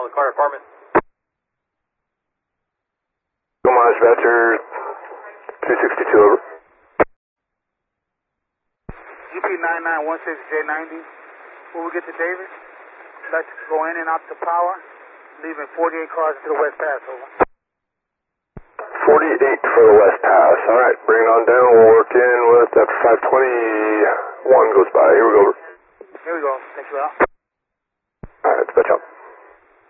on the car department. Come on, dispatcher. 262 over. UP9916J90. When we get to Davis, let's go in and out the power, leaving 48 cars to the West Pass, over. 48 for the West Pass. Alright, bring it on down. We'll work in with that 521 goes by. Here we go. Here we go. Thank you, Al. Alright, dispatch out.